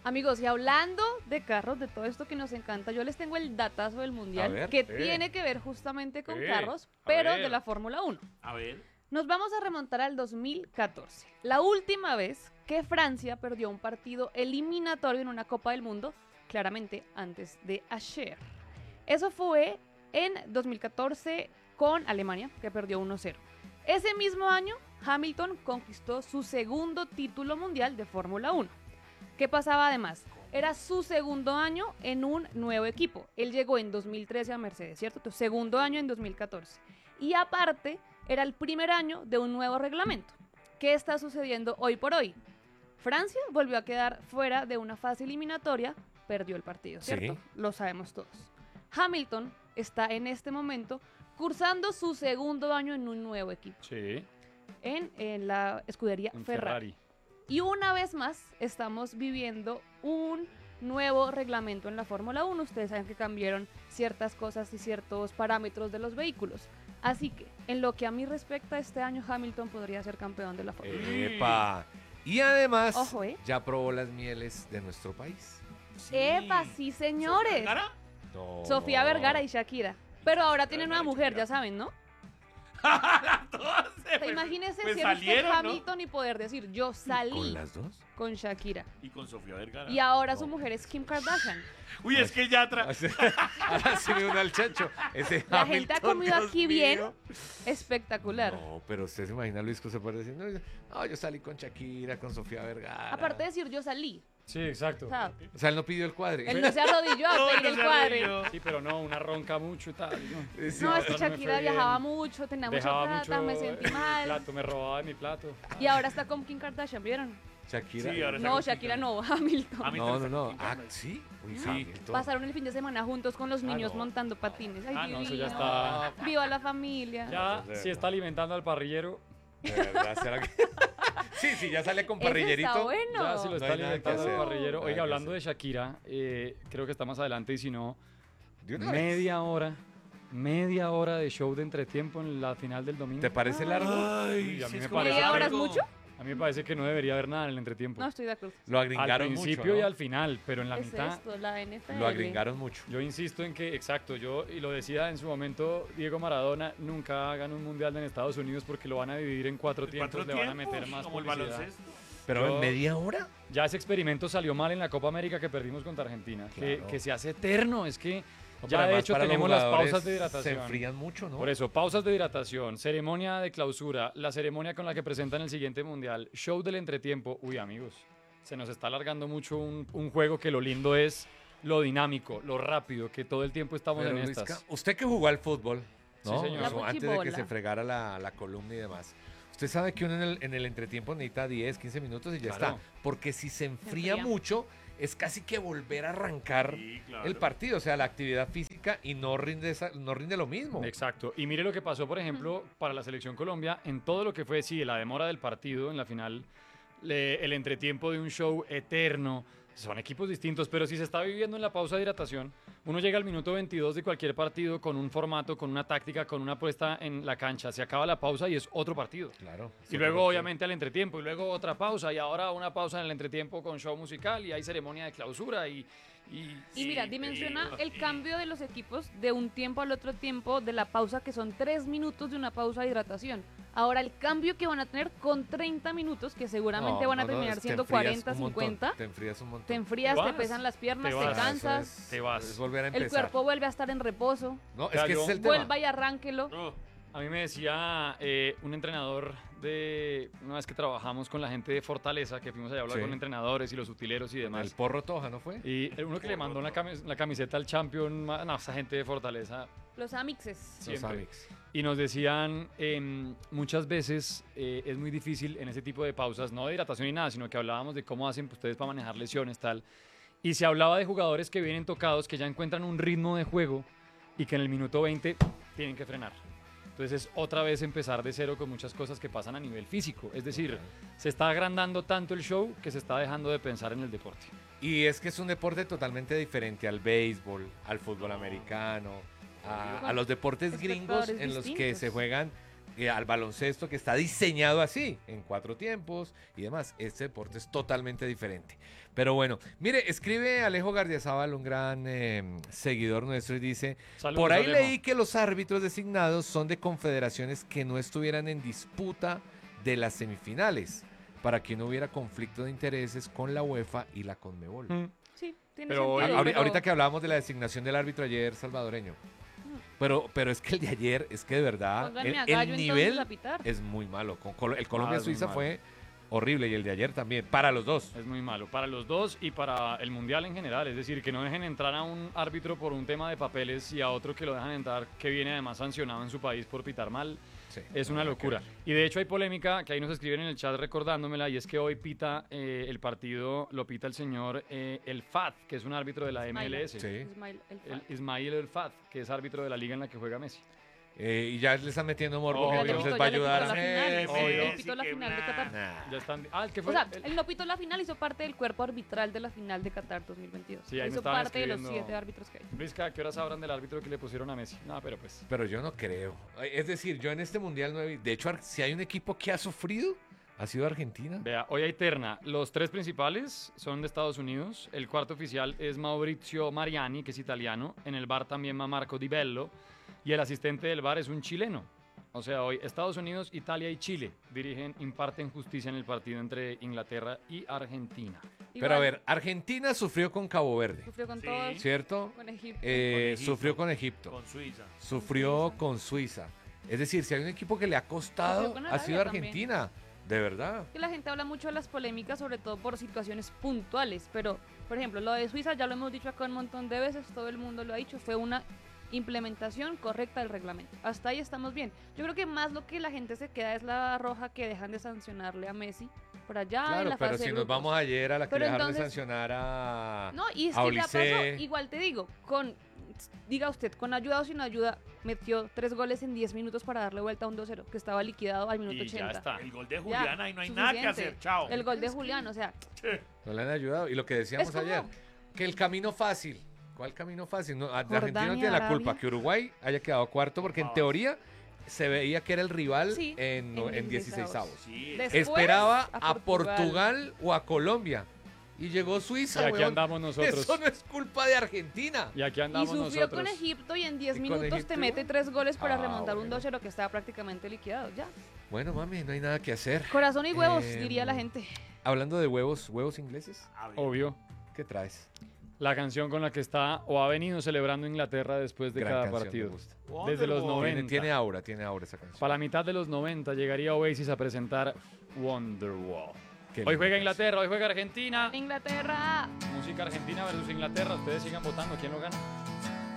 Amigos, y hablando de carros, de todo esto que nos encanta, yo les tengo el datazo del Mundial que tiene que ver justamente con carros, pero de la Fórmula 1. A ver. Nos vamos a remontar al 2014, la última vez que Francia perdió un partido eliminatorio en una Copa del Mundo, claramente antes de ayer. Eso fue en 2014 con Alemania, que perdió 1-0. Ese mismo año, Hamilton conquistó su segundo título mundial de Fórmula 1. ¿Qué pasaba además? Era su segundo año en un nuevo equipo. Él llegó en 2013 a Mercedes, ¿cierto? Entonces, segundo año en 2014. Y aparte, era el primer año de un nuevo reglamento. ¿Qué está sucediendo hoy por hoy? Francia volvió a quedar fuera de una fase eliminatoria, perdió el partido, ¿cierto? Sí. Lo sabemos todos. Hamilton está en este momento cursando su segundo año en un nuevo equipo. Sí. En la escudería Ferrari. Y una vez más estamos viviendo un nuevo reglamento en la Fórmula 1. Ustedes saben que cambiaron ciertas cosas y ciertos parámetros de los vehículos. Así que, en lo que a mí respecta, este año Hamilton podría ser campeón de la Fórmula 1. ¡Epa! Y además, ojo, ya probó las mieles de nuestro país. Sí. ¡Epa! ¡Sí, señores! ¿Vergara? No. Sofía Vergara y Shakira. Pero ahora tienen una mujer, ya saben, ¿no? Imagínense pues ser usted ¿no? Hamilton y poder decir, yo salí ¿Con las dos? con Shakira. Y con Sofía Vergara. Y ahora su mujer es Kim Kardashian. Uy, es que ya Ahora se me une al chacho. Ese La Hamilton, gente ha comido Dios aquí mío. bien. Espectacular. No, pero usted se imagina Luis José puede decir, no, yo salí con Shakira, con Sofía Vergara. Aparte de decir yo salí. Sí, exacto. O sea, él no pidió el cuadre. Él no se arrodilló a pedir el cuadre. Sí, pero no, una ronca mucho y tal. No, es que Shakira viajaba mucho, tenía mucha plata, me sentí mal. Plato, me robaba de mi plato. Y ahora está con Kim Kardashian, ¿vieron? Shakira. Sí, ahora No, Shakira no, Hamilton. No. Ah, ¿sí? Uy, Sí. Hamilton. Pasaron el fin de semana juntos con los niños no. montando patines. Ay, No, eso divino. ya está. Viva la familia. Ya, si está alimentando al parrillero. De verdad, ¿será que? Sí, ya sale con Ese parrillerito. está bueno. Ya, si lo No está hay nada que alimentando al hacer. parrillero. Nada Oiga, que hablando hacer. de Shakira, creo que está más adelante y si no, ¿De una vez? media hora de show de entretiempo en la final del domingo. ¿Te parece largo? Ay, Uy, a mí sí, me es como parece ¿Media hora es largo. mucho? A mí me parece que no debería haber nada en el entretiempo. No, estoy de acuerdo. Lo Al agringaron principio mucho, y ¿no? al final, pero en la Es mitad. esto, la NFL. Lo agringaron mucho. Yo insisto en que, exacto, y lo decía en su momento Diego Maradona, nunca hagan un mundial en Estados Unidos porque lo van a dividir en cuatro tiempos, le van a meter más como el publicidad. baloncesto. ¿Pero Yo- en media hora? Ya ese experimento salió mal en la Copa América que perdimos contra Argentina, Claro. que se hace eterno, es que No, ya pero de además hecho para los tenemos las jugadores pausas de hidratación. Se enfrían mucho, ¿no? Por eso, pausas de hidratación, ceremonia de clausura, la ceremonia con la que presentan el siguiente mundial, show del entretiempo. Uy, amigos, se nos está alargando mucho un juego que lo lindo es lo dinámico, lo rápido, que todo el tiempo estamos Pero, en Luisca, estas. usted que jugó al fútbol, ¿no? Sí, señor. La Eso, antes de que fuchibola. se fregara la columna y demás. Usted sabe que uno en el entretiempo necesita 10, 15 minutos y ya Claro. está. Porque si se enfría enfría. mucho, es casi que volver a arrancar Sí, claro. el partido. O sea, la actividad física y no rinde lo mismo. Exacto. Y mire lo que pasó, por ejemplo, para la selección Colombia, en todo lo que fue, sí, la demora del partido en la final, el entretiempo de un show eterno. Son equipos distintos, pero si se está viviendo en la pausa de hidratación, uno llega al minuto 22 de cualquier partido con un formato, con una táctica, con una puesta en la cancha. Se acaba la pausa y es otro partido. Claro. Y luego, obviamente, al entretiempo, y luego otra pausa, y ahora una pausa en el entretiempo con show musical, y hay ceremonia de clausura, y Y mira, dimensiona el cambio de los equipos de un tiempo al otro tiempo de la pausa, que son 3 minutos de una pausa de hidratación. Ahora el cambio que van a tener con 30 minutos, que seguramente van a terminar es que siendo enfrías 40, un montón, 50. Te enfrías un montón. Te enfrías, Te te vas, pesan las piernas, te te, vas. cansas, Te vas. Es volver a el empezar. cuerpo vuelve a estar en reposo, No, Ya, es que yo- ese es el tema. vuelva y arránquelo. No. A mí me decía un entrenador de una vez que trabajamos con la gente de Fortaleza, que fuimos allá a hablar Sí. con entrenadores y los utileros y El demás. Porro Toja, ¿no fue? Y uno que le mandó la camiseta al champion, no, esa gente de Fortaleza. Los amixes. Los Siempre. Amix. Y nos decían, muchas veces es muy difícil en ese tipo de pausas, no de hidratación ni nada, sino que hablábamos de cómo hacen ustedes para manejar lesiones, tal. Y se hablaba de jugadores que vienen tocados, que ya encuentran un ritmo de juego y que en el minuto 20 tienen que frenar. Entonces es otra vez empezar de cero con muchas cosas que pasan a nivel físico. Es decir, se está agrandando tanto el show que se está dejando de pensar en el deporte. Y es que es un deporte totalmente diferente al béisbol, al fútbol americano, a los deportes gringos espectadores en los que distintos. se juegan al baloncesto que está diseñado así, en 4 tiempos y demás. Este deporte es totalmente diferente. Pero bueno, mire, escribe Alejo Gardiazabal, un gran seguidor nuestro, y dice, Saludos, por ahí Alejo. leí que los árbitros designados son de confederaciones que no estuvieran en disputa de las semifinales, para que no hubiera conflicto de intereses con la UEFA y la Conmebol. Sí, tiene Pero sentido. Ahorita que hablábamos de la designación del árbitro ayer salvadoreño. Pero es que el de ayer, es que de verdad, Pónganme a el Gallo entonces nivel a pitar. es muy malo. El es muy Colombia-Suiza malo. fue horrible y el de ayer también, para los dos. Es muy malo para los dos y para el mundial en general. Es decir, que no dejen entrar a un árbitro por un tema de papeles y a otro que lo dejan entrar que viene además sancionado en su país por pitar mal. Sí, Es una nada que locura. ver. Y de hecho hay polémica que ahí nos escriben en el chat recordándomela, y es que hoy pita el partido, lo pita el señor El Fat, que es un árbitro de la MLS. Sí. Ismael El El Fat. Ismail El Fat, que es árbitro de la liga en la que juega Messi. Y ya le están metiendo morbo, que Obvio. entonces Ya va a le quitó ayudar la a final. Messi. Obvio. Él pitó la final de Qatar. Nah. Ya están. Ah, el que O fue. sea, él no pitó la final, hizo parte del cuerpo arbitral de la final de Qatar 2022. Sí, ahí me hizo estaban parte de los escribiendo. 7 árbitros que hay. Brisca, ¿qué horas sabrán del árbitro que le pusieron a Messi? No, pero pues. Pero yo no creo. Es decir, yo en este mundial no he De hecho, si hay un equipo que ha sufrido, ha sido Argentina. Vea, hoy hay terna. Los 3 principales son de Estados Unidos. El cuarto oficial es Maurizio Mariani, que es italiano. En el bar también va Marco Di Bello. Y el asistente del bar es un chileno. O sea, hoy Estados Unidos, Italia y Chile imparten justicia en el partido entre Inglaterra y Argentina. Pero Igual, a ver, Argentina sufrió con Cabo Verde, sufrió con Sí. todos, ¿cierto? con Egipto. Egipto. Sufrió con Egipto. Con Suiza. Sufrió con Suiza. Es decir, si hay un equipo que le ha costado, Sufrió con ha sido Arabia Argentina. De verdad. Que la gente habla mucho de las polémicas, sobre todo por situaciones puntuales, pero, por ejemplo, lo de Suiza ya lo hemos dicho acá un montón de veces, todo el mundo lo ha dicho, fue una implementación correcta del reglamento. Hasta ahí estamos bien. Yo creo que más lo que la gente se queda es la roja que dejan de sancionarle a Messi por allá en Claro, la pero fase si de nos grupos. vamos ayer a la que Pero dejaron de entonces- sancionar a. No, y es a que ya pasó, Olise. igual te digo, diga usted, con ayuda o sin ayuda, metió 3 goles en 10 minutos para darle vuelta a un 2-0, que estaba liquidado al minuto Y 80. ya está. El gol de Ya, Juliana y no hay nada que suficiente. hacer. Chao. El gol de Julián, o sea, No le han ayudado. Y lo que decíamos Es como- ayer, que el camino fácil. ¿Cuál camino fácil? No, Argentina no Jordania, tiene la culpa Arabia. que Uruguay haya quedado cuarto, porque en Favor. teoría se veía que era el rival Sí, en en 16avos. Sí, Después, Esperaba a a Portugal o a Colombia. Y llegó Suiza. Y aquí weón. andamos nosotros. Eso no es culpa de Argentina. Y aquí y andamos sufrió nosotros. con Egipto y en 10 Y con minutos Egipto te igual. mete 3 goles para Ah, remontar un bueno. 2-0 que estaba prácticamente liquidado, ya. Bueno, mami, no hay nada que hacer. Corazón y huevos, Em, diría la gente. Hablando de huevos, ¿huevos ingleses? A ver. Obvio. ¿Qué traes? La canción con la que está o ha venido celebrando Inglaterra después de Gran cada canción, me partido. gusta. Desde los Wonderwall. 90. Tiene aura esa canción. Para la mitad de los 90 llegaría Oasis a presentar Wonderwall. Qué Hoy linda juega canción. Inglaterra, hoy juega Argentina. Inglaterra. Música Argentina versus Inglaterra. Ustedes sigan votando. ¿Quién lo gana?